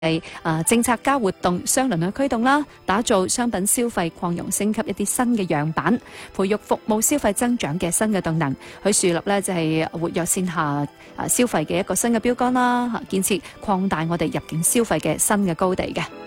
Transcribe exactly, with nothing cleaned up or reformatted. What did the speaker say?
係啊政策加活動雙輪去驅動啦，打造商品消費擴容升級一啲新嘅樣板，培育服務消費增長嘅新嘅動能，去樹立呢就係活躍線下啊消費嘅一個新嘅標杆啦，建設擴大我哋入境消費嘅新嘅高地嘅。